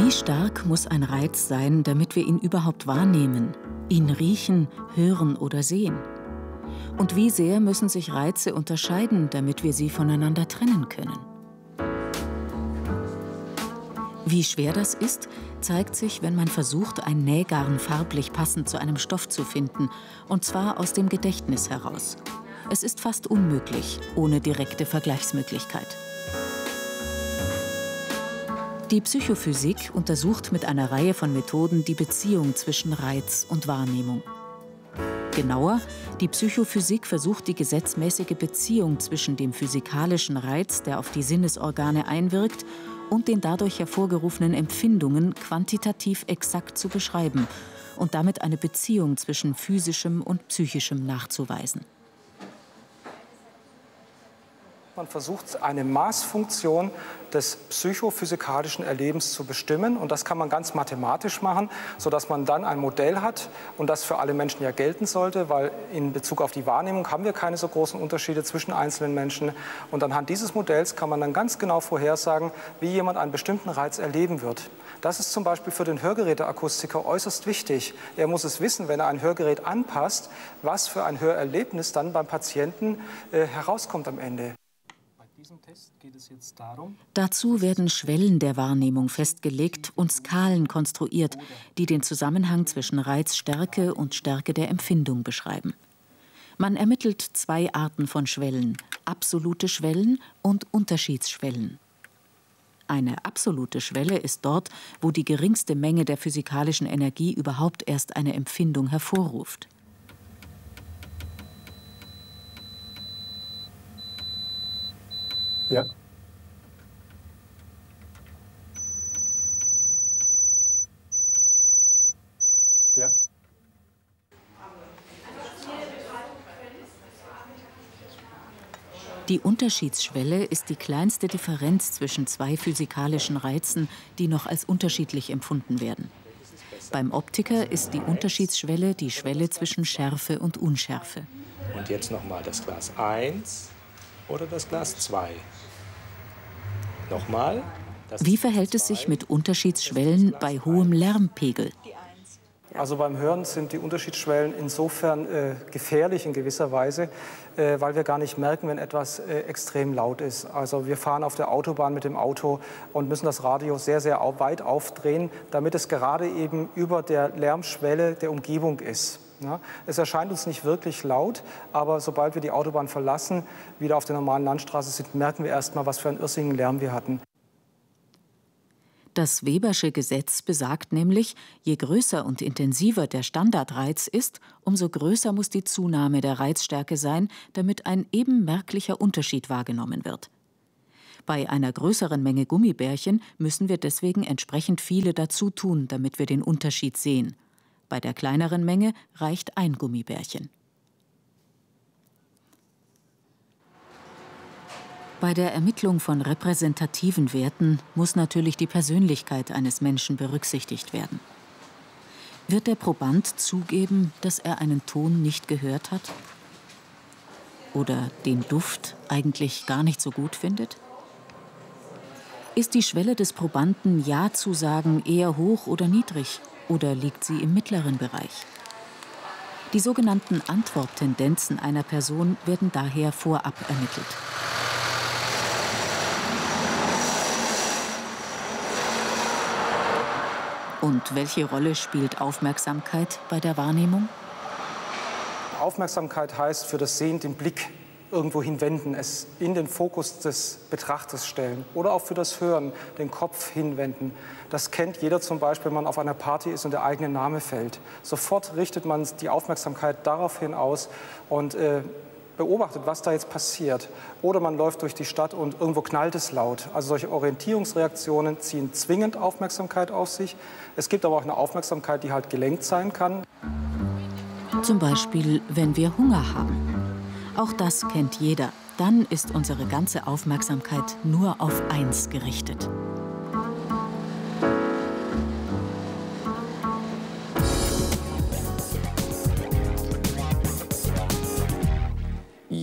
Wie stark muss ein Reiz sein, damit wir ihn überhaupt wahrnehmen, ihn riechen, hören oder sehen? Und wie sehr müssen sich Reize unterscheiden, damit wir sie voneinander trennen können? Wie schwer das ist, zeigt sich, wenn man versucht, ein Nähgarn farblich passend zu einem Stoff zu finden, und zwar aus dem Gedächtnis heraus. Es ist fast unmöglich, ohne direkte Vergleichsmöglichkeit. Die Psychophysik untersucht mit einer Reihe von Methoden die Beziehung zwischen Reiz und Wahrnehmung. Genauer, die Psychophysik versucht die gesetzmäßige Beziehung zwischen dem physikalischen Reiz, der auf die Sinnesorgane einwirkt, und den dadurch hervorgerufenen Empfindungen quantitativ exakt zu beschreiben und damit eine Beziehung zwischen physischem und psychischem nachzuweisen. Man versucht, eine Maßfunktion des psychophysikalischen Erlebens zu bestimmen. Und das kann man ganz mathematisch machen, sodass man dann ein Modell hat und das für alle Menschen ja gelten sollte, weil in Bezug auf die Wahrnehmung haben wir keine so großen Unterschiede zwischen einzelnen Menschen. Und anhand dieses Modells kann man dann ganz genau vorhersagen, wie jemand einen bestimmten Reiz erleben wird. Das ist zum Beispiel für den Hörgeräteakustiker äußerst wichtig. Er muss es wissen, wenn er ein Hörgerät anpasst, was für ein Hörerlebnis dann beim Patienten herauskommt am Ende. Dazu werden Schwellen der Wahrnehmung festgelegt und Skalen konstruiert, die den Zusammenhang zwischen Reizstärke und Stärke der Empfindung beschreiben. Man ermittelt zwei Arten von Schwellen: absolute Schwellen und Unterschiedsschwellen. Eine absolute Schwelle ist dort, wo die geringste Menge der physikalischen Energie überhaupt erst eine Empfindung hervorruft. Ja. Ja. Die Unterschiedsschwelle ist die kleinste Differenz zwischen zwei physikalischen Reizen, die noch als unterschiedlich empfunden werden. Beim Optiker ist die Unterschiedsschwelle die Schwelle zwischen Schärfe und Unschärfe. Und jetzt nochmal das Glas 1 oder das Glas 2. Nochmal. Wie verhält es sich mit Unterschiedsschwellen bei hohem Lärmpegel? Also beim Hören sind die Unterschiedsschwellen insofern gefährlich in gewisser Weise, weil wir gar nicht merken, wenn etwas extrem laut ist. Also wir fahren auf der Autobahn mit dem Auto und müssen das Radio sehr, sehr weit aufdrehen, damit es gerade eben über der Lärmschwelle der Umgebung ist. Ja, es erscheint uns nicht wirklich laut, aber sobald wir die Autobahn verlassen, wieder auf der normalen Landstraße sind, merken wir erst mal, was für einen irrsinnigen Lärm wir hatten. Das Webersche Gesetz besagt nämlich, je größer und intensiver der Standardreiz ist, umso größer muss die Zunahme der Reizstärke sein, damit ein eben merklicher Unterschied wahrgenommen wird. Bei einer größeren Menge Gummibärchen müssen wir deswegen entsprechend viele dazu tun, damit wir den Unterschied sehen. Bei der kleineren Menge reicht ein Gummibärchen. Bei der Ermittlung von repräsentativen Werten muss natürlich die Persönlichkeit eines Menschen berücksichtigt werden. Wird der Proband zugeben, dass er einen Ton nicht gehört hat? Oder den Duft eigentlich gar nicht so gut findet? Ist die Schwelle des Probanden, Ja zu sagen, eher hoch oder niedrig? Oder liegt sie im mittleren Bereich? Die sogenannten Antworttendenzen einer Person werden daher vorab ermittelt. Und welche Rolle spielt Aufmerksamkeit bei der Wahrnehmung? Aufmerksamkeit heißt für das Sehen den Blick irgendwo hinwenden, es in den Fokus des Betrachters stellen oder auch für das Hören den Kopf hinwenden. Das kennt jeder zum Beispiel, wenn man auf einer Party ist und der eigene Name fällt. Sofort richtet man die Aufmerksamkeit darauf hin aus und beobachtet, was da jetzt passiert. Oder man läuft durch die Stadt und irgendwo knallt es laut. Also solche Orientierungsreaktionen ziehen zwingend Aufmerksamkeit auf sich. Es gibt aber auch eine Aufmerksamkeit, die halt gelenkt sein kann. Zum Beispiel, wenn wir Hunger haben. Auch das kennt jeder. Dann ist unsere ganze Aufmerksamkeit nur auf eins gerichtet.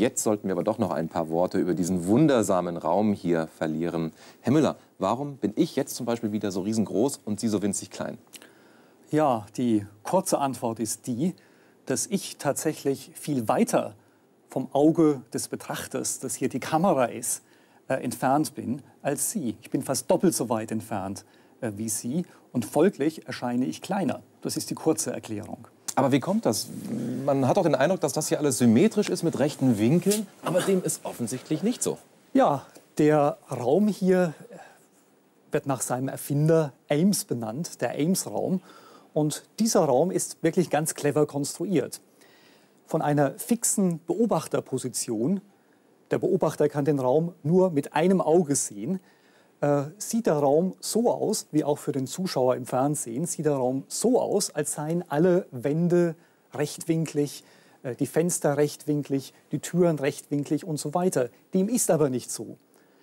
Jetzt sollten wir aber doch noch ein paar Worte über diesen wundersamen Raum hier verlieren. Herr Müller, warum bin ich jetzt zum Beispiel wieder so riesengroß und Sie so winzig klein? Ja, die kurze Antwort ist die, dass ich tatsächlich viel weiter vom Auge des Betrachters, das hier die Kamera ist, entfernt bin als Sie. Ich bin fast doppelt so weit entfernt wie Sie und folglich erscheine ich kleiner. Das ist die kurze Erklärung. Aber wie kommt das? Man hat doch den Eindruck, dass das hier alles symmetrisch ist mit rechten Winkeln, aber dem ist offensichtlich nicht so. Ja, der Raum hier wird nach seinem Erfinder Ames benannt, der Ames-Raum. Und dieser Raum ist wirklich ganz clever konstruiert. Von einer fixen Beobachterposition, der Beobachter kann den Raum nur mit einem Auge sehen, sieht der Raum so aus, wie auch für den Zuschauer im Fernsehen, sieht der Raum so aus, als seien alle Wände rechtwinklig, die Fenster rechtwinklig, die Türen rechtwinklig und so weiter. Dem ist aber nicht so.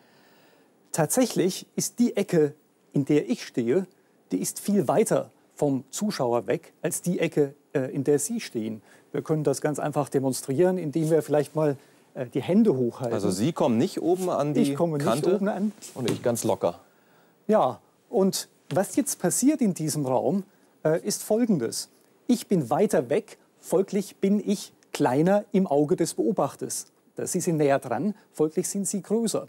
Tatsächlich ist die Ecke, in der ich stehe, die ist viel weiter vom Zuschauer weg als die Ecke, in der Sie stehen. Wir können das ganz einfach demonstrieren, indem wir vielleicht mal die Hände hochhalten. Also Sie kommen nicht oben an die Kante? Ich komme nicht oben an. Und ich ganz locker. Ja, und was jetzt passiert in diesem Raum, ist Folgendes. Ich bin weiter weg, folglich bin ich kleiner im Auge des Beobachters. Sie sind näher dran, folglich sind Sie größer.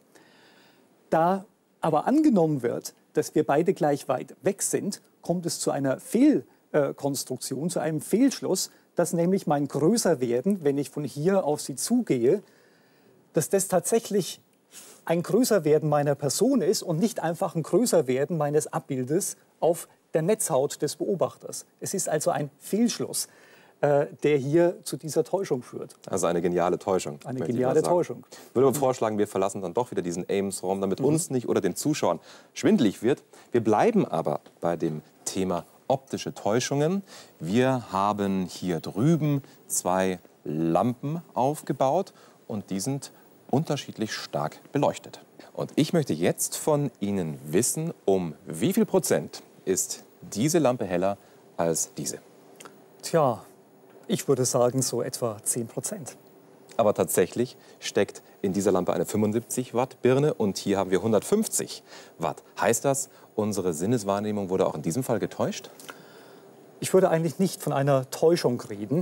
Da aber angenommen wird, dass wir beide gleich weit weg sind, kommt es zu einer Fehlkonstruktion, zu einem Fehlschluss, dass nämlich mein Größerwerden, wenn ich von hier auf Sie zugehe, dass das tatsächlich ein Größerwerden meiner Person ist und nicht einfach ein Größerwerden meines Abbildes auf der Netzhaut des Beobachters. Es ist also ein Fehlschluss, der hier zu dieser Täuschung führt. Also eine geniale Täuschung. Eine geniale Täuschung. Ich würde aber vorschlagen, wir verlassen dann doch wieder diesen Ames-Raum, damit uns nicht oder den Zuschauern schwindelig wird. Wir bleiben aber bei dem Thema optische Täuschungen. Wir haben hier drüben 2 Lampen aufgebaut und die sind unterschiedlich stark beleuchtet. Und ich möchte jetzt von Ihnen wissen, um wie viel Prozent ist diese Lampe heller als diese? Tja, ich würde sagen so etwa 10%. Aber tatsächlich steckt in dieser Lampe eine 75 Watt Birne und hier haben wir 150 Watt. Heißt das, unsere Sinneswahrnehmung wurde auch in diesem Fall getäuscht? Ich würde eigentlich nicht von einer Täuschung reden.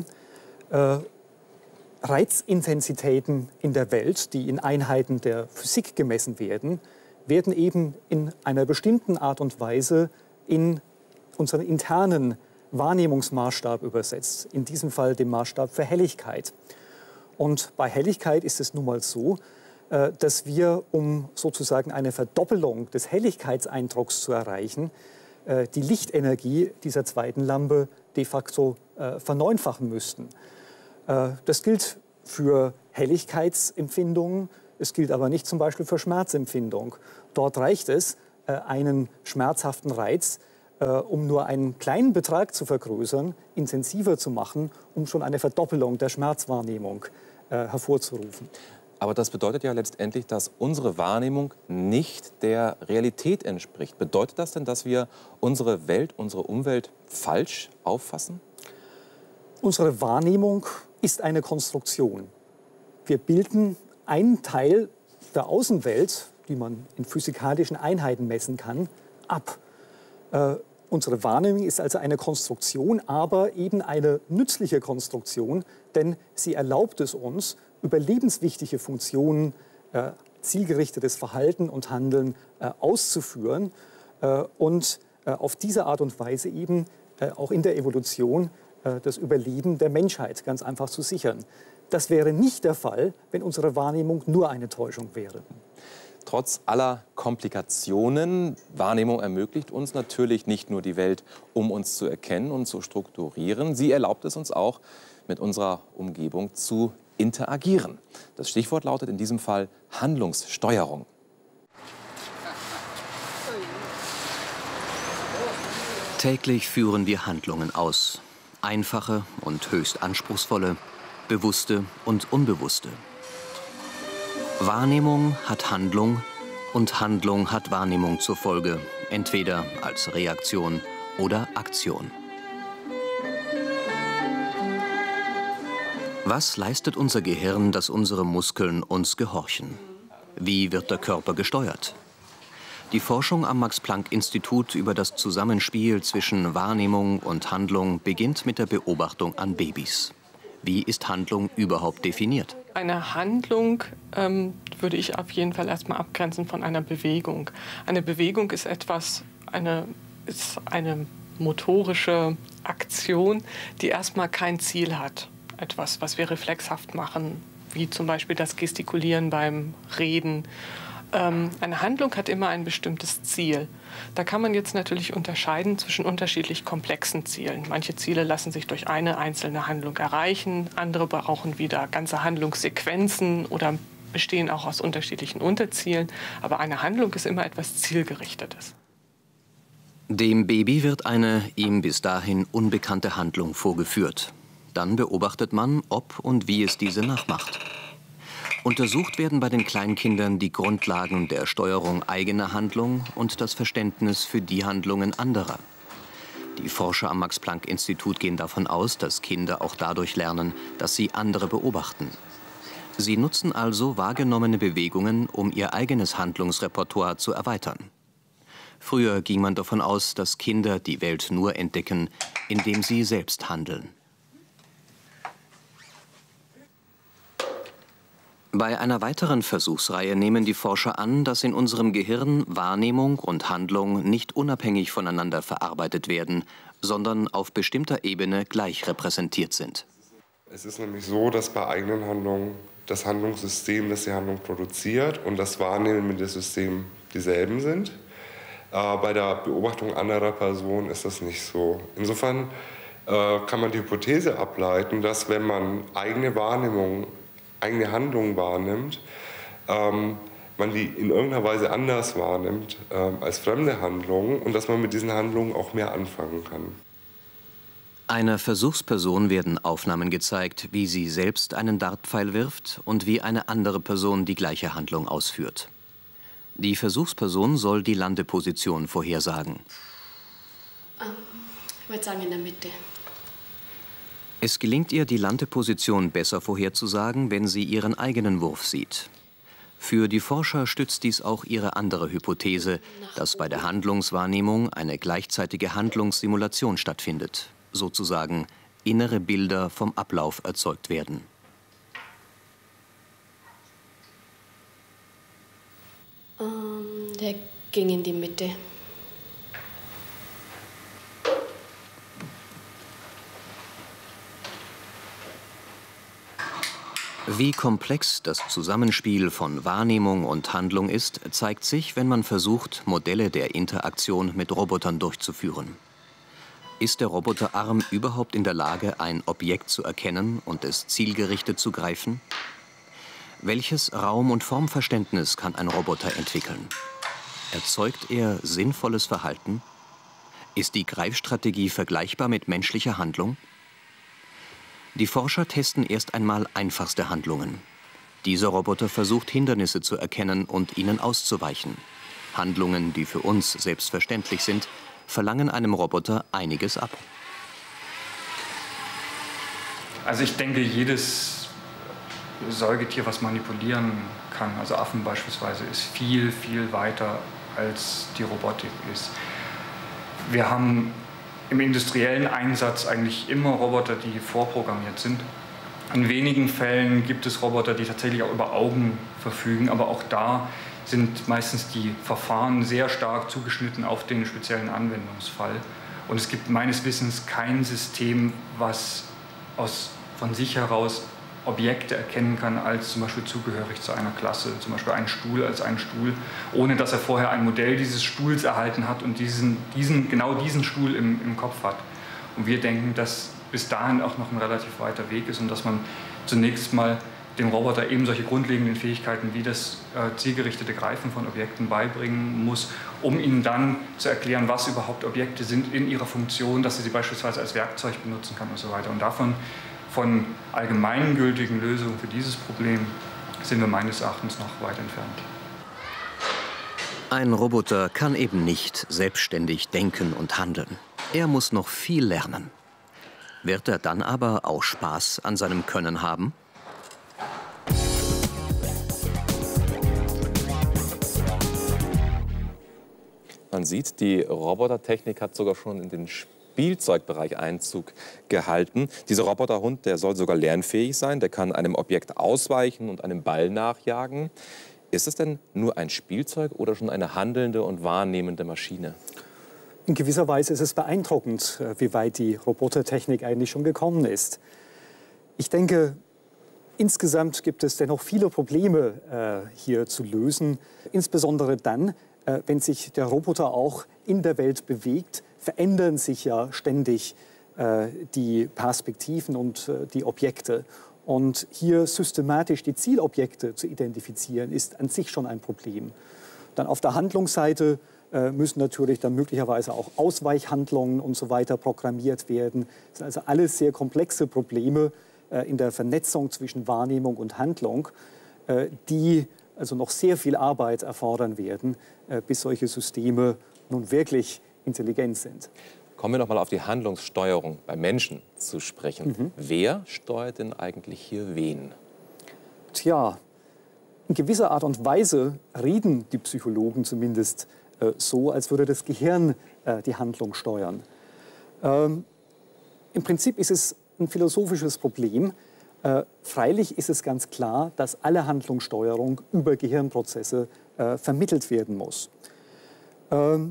Reizintensitäten in der Welt, die in Einheiten der Physik gemessen werden, werden eben in einer bestimmten Art und Weise in unseren internen Wahrnehmungsmaßstab übersetzt. In diesem Fall dem Maßstab für Helligkeit. Und bei Helligkeit ist es nun mal so, dass wir, um sozusagen eine Verdoppelung des Helligkeitseindrucks zu erreichen, die Lichtenergie dieser zweiten Lampe de facto verneunfachen müssten. Das gilt für Helligkeitsempfindungen, es gilt aber nicht zum Beispiel für Schmerzempfindung. Dort reicht es, einen schmerzhaften Reiz, um nur einen kleinen Betrag zu vergrößern, intensiver zu machen, um schon eine Verdoppelung der Schmerzwahrnehmung hervorzurufen. Aber das bedeutet ja letztendlich, dass unsere Wahrnehmung nicht der Realität entspricht. Bedeutet das denn, dass wir unsere Welt, unsere Umwelt falsch auffassen? Unsere Wahrnehmung ist eine Konstruktion. Wir bilden einen Teil der Außenwelt, die man in physikalischen Einheiten messen kann, ab. Unsere Wahrnehmung ist also eine Konstruktion, aber eben eine nützliche Konstruktion, denn sie erlaubt es uns, über lebenswichtige Funktionen zielgerichtetes Verhalten und Handeln auszuführen und auf diese Art und Weise eben auch in der Evolution das Überleben der Menschheit ganz einfach zu sichern. Das wäre nicht der Fall, wenn unsere Wahrnehmung nur eine Täuschung wäre. Trotz aller Komplikationen, Wahrnehmung ermöglicht uns natürlich nicht nur die Welt, um uns zu erkennen und zu strukturieren. Sie erlaubt es uns auch, mit unserer Umgebung zu interagieren. Das Stichwort lautet in diesem Fall Handlungssteuerung. Täglich führen wir Handlungen aus. Einfache und höchst anspruchsvolle, bewusste und unbewusste. Wahrnehmung hat Handlung und Handlung hat Wahrnehmung zur Folge, entweder als Reaktion oder Aktion. Was leistet unser Gehirn, dass unsere Muskeln uns gehorchen? Wie wird der Körper gesteuert? Die Forschung am Max-Planck-Institut über das Zusammenspiel zwischen Wahrnehmung und Handlung beginnt mit der Beobachtung an Babys. Wie ist Handlung überhaupt definiert? Eine Handlung würde ich auf jeden Fall erstmal abgrenzen von einer Bewegung. Eine Bewegung ist ist eine motorische Aktion, die erstmal kein Ziel hat. Etwas, was wir reflexhaft machen, wie zum Beispiel das Gestikulieren beim Reden. Eine Handlung hat immer ein bestimmtes Ziel. Da kann man jetzt natürlich unterscheiden zwischen unterschiedlich komplexen Zielen. Manche Ziele lassen sich durch eine einzelne Handlung erreichen, andere brauchen wieder ganze Handlungssequenzen oder bestehen auch aus unterschiedlichen Unterzielen. Aber eine Handlung ist immer etwas Zielgerichtetes. Dem Baby wird eine ihm bis dahin unbekannte Handlung vorgeführt. Dann beobachtet man, ob und wie es diese nachmacht. Untersucht werden bei den Kleinkindern die Grundlagen der Steuerung eigener Handlung und das Verständnis für die Handlungen anderer. Die Forscher am Max-Planck-Institut gehen davon aus, dass Kinder auch dadurch lernen, dass sie andere beobachten. Sie nutzen also wahrgenommene Bewegungen, um ihr eigenes Handlungsrepertoire zu erweitern. Früher ging man davon aus, dass Kinder die Welt nur entdecken, indem sie selbst handeln. Bei einer weiteren Versuchsreihe nehmen die Forscher an, dass in unserem Gehirn Wahrnehmung und Handlung nicht unabhängig voneinander verarbeitet werden, sondern auf bestimmter Ebene gleich repräsentiert sind. Es ist nämlich so, dass bei eigenen Handlungen das Handlungssystem, das die Handlung produziert, und das wahrnehmende System dieselben sind. Bei der Beobachtung anderer Personen ist das nicht so. Insofern kann man die Hypothese ableiten, dass wenn man eigene Wahrnehmung, eigene Handlungen wahrnimmt, man die in irgendeiner Weise anders wahrnimmt als fremde Handlungen und dass man mit diesen Handlungen auch mehr anfangen kann. Einer Versuchsperson werden Aufnahmen gezeigt, wie sie selbst einen Dartpfeil wirft und wie eine andere Person die gleiche Handlung ausführt. Die Versuchsperson soll die Landeposition vorhersagen. Ich würde sagen in der Mitte. Es gelingt ihr, die Landeposition besser vorherzusagen, wenn sie ihren eigenen Wurf sieht. Für die Forscher stützt dies auch ihre andere Hypothese, dass bei der Handlungswahrnehmung eine gleichzeitige Handlungssimulation stattfindet. Sozusagen innere Bilder vom Ablauf erzeugt werden. Der ging in die Mitte. Wie komplex das Zusammenspiel von Wahrnehmung und Handlung ist, zeigt sich, wenn man versucht, Modelle der Interaktion mit Robotern durchzuführen. Ist der Roboterarm überhaupt in der Lage, ein Objekt zu erkennen und es zielgerichtet zu greifen? Welches Raum- und Formverständnis kann ein Roboter entwickeln? Erzeugt er sinnvolles Verhalten? Ist die Greifstrategie vergleichbar mit menschlicher Handlung? Die Forscher testen erst einmal einfachste Handlungen. Dieser Roboter versucht, Hindernisse zu erkennen und ihnen auszuweichen. Handlungen, die für uns selbstverständlich sind, verlangen einem Roboter einiges ab. Also ich denke, jedes Säugetier, was manipulieren kann, also Affen beispielsweise, ist viel, viel weiter als die Robotik ist. Wir haben im industriellen Einsatz eigentlich immer Roboter, die vorprogrammiert sind. In wenigen Fällen gibt es Roboter, die tatsächlich auch über Augen verfügen, aber auch da sind meistens die Verfahren sehr stark zugeschnitten auf den speziellen Anwendungsfall. Und es gibt meines Wissens kein System, was von sich heraus Objekte erkennen kann als zum Beispiel zugehörig zu einer Klasse, zum Beispiel einen Stuhl als einen Stuhl, ohne dass er vorher ein Modell dieses Stuhls erhalten hat und genau diesen Stuhl im Kopf hat. Und wir denken, dass bis dahin auch noch ein relativ weiter Weg ist und dass man zunächst mal dem Roboter eben solche grundlegenden Fähigkeiten wie das zielgerichtete Greifen von Objekten beibringen muss, um ihnen dann zu erklären, was überhaupt Objekte sind in ihrer Funktion, dass er sie beispielsweise als Werkzeug benutzen kann und so weiter. Und von allgemeingültigen Lösungen für dieses Problem sind wir meines Erachtens noch weit entfernt. Ein Roboter kann eben nicht selbstständig denken und handeln. Er muss noch viel lernen. Wird er dann aber auch Spaß an seinem Können haben? Man sieht, die Robotertechnik hat sogar schon in den Spielzeugbereich Einzug gehalten. Dieser Roboterhund, der soll sogar lernfähig sein, der kann einem Objekt ausweichen und einem Ball nachjagen. Ist es denn nur ein Spielzeug oder schon eine handelnde und wahrnehmende Maschine? In gewisser Weise ist es beeindruckend, wie weit die Robotertechnik eigentlich schon gekommen ist. Ich denke, insgesamt gibt es dennoch viele Probleme hier zu lösen, insbesondere dann, wenn sich der Roboter auch in der Welt bewegt, verändern sich ja ständig die Perspektiven und die Objekte. Und hier systematisch die Zielobjekte zu identifizieren, ist an sich schon ein Problem. Dann auf der Handlungsseite müssen natürlich dann möglicherweise auch Ausweichhandlungen und so weiter programmiert werden. Das sind also alles sehr komplexe Probleme in der Vernetzung zwischen Wahrnehmung und Handlung, die also noch sehr viel Arbeit erfordern werden, bis solche Systeme nun wirklich intelligent sind. Kommen wir noch mal auf die Handlungssteuerung bei Menschen zu sprechen. Wer steuert denn eigentlich hier wen? Tja, in gewisser Art und Weise reden die Psychologen zumindest so, als würde das Gehirn die Handlung steuern. Im Prinzip ist es ein philosophisches Problem. Freilich ist es ganz klar, dass alle Handlungssteuerung über Gehirnprozesse vermittelt werden muss. Wenn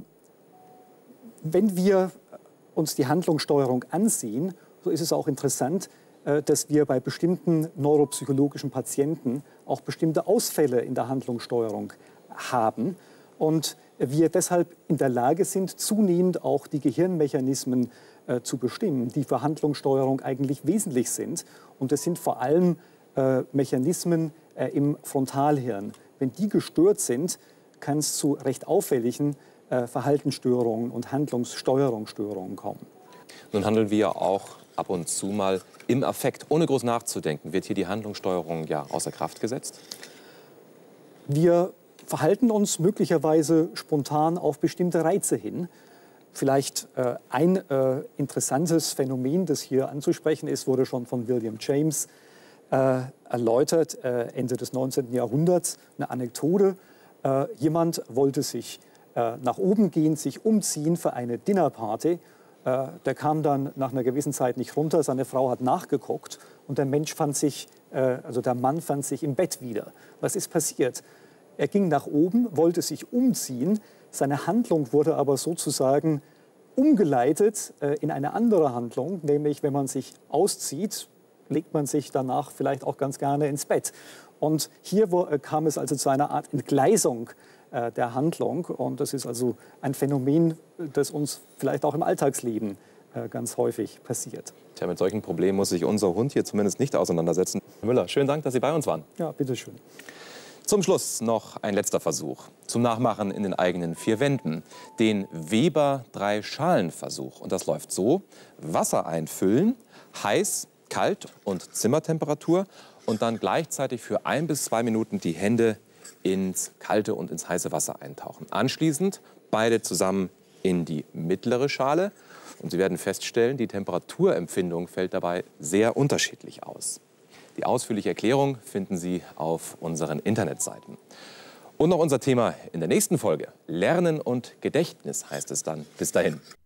wir uns die Handlungssteuerung ansehen, so ist es auch interessant, dass wir bei bestimmten neuropsychologischen Patienten auch bestimmte Ausfälle in der Handlungssteuerung haben und wir deshalb in der Lage sind, zunehmend auch die Gehirnmechanismen zu bestimmen, die für Handlungssteuerung eigentlich wesentlich sind. Und das sind vor allem Mechanismen im Frontalhirn. Wenn die gestört sind, kann es zu recht auffälligen Verhaltensstörungen und Handlungssteuerungsstörungen kommen. Nun handeln wir ja auch ab und zu mal im Affekt, ohne groß nachzudenken. Wird hier die Handlungssteuerung ja außer Kraft gesetzt? Wir verhalten uns möglicherweise spontan auf bestimmte Reize hin. Vielleicht ein interessantes Phänomen, das hier anzusprechen ist, wurde schon von William James erläutert, Ende des 19. Jahrhunderts. Eine Anekdote. Jemand wollte sich nach oben gehen, sich umziehen für eine Dinnerparty. Der kam dann nach einer gewissen Zeit nicht runter. Seine Frau hat nachgeguckt und der Mensch fand sich, also der Mann fand sich im Bett wieder. Was ist passiert? Er ging nach oben, wollte sich umziehen. Seine Handlung wurde aber sozusagen umgeleitet in eine andere Handlung, nämlich wenn man sich auszieht, legt man sich danach vielleicht auch ganz gerne ins Bett. Und hier kam es also zu einer Art Entgleisung der Handlung. Und das ist also ein Phänomen, das uns vielleicht auch im Alltagsleben ganz häufig passiert. Tja, mit solchen Problemen muss sich unser Hund hier zumindest nicht auseinandersetzen. Herr Müller, schönen Dank, dass Sie bei uns waren. Ja, bitteschön. Zum Schluss noch ein letzter Versuch zum Nachmachen in den eigenen vier Wänden. Den Weber-3-Schalen-Versuch. Und das läuft so: Wasser einfüllen, heiß, kalt und Zimmertemperatur und dann gleichzeitig für 1 bis 2 Minuten die Hände ins kalte und ins heiße Wasser eintauchen. Anschließend beide zusammen in die mittlere Schale. Und Sie werden feststellen, die Temperaturempfindung fällt dabei sehr unterschiedlich aus. Die ausführliche Erklärung finden Sie auf unseren Internetseiten. Und noch unser Thema in der nächsten Folge. Lernen und Gedächtnis heißt es dann. Bis dahin.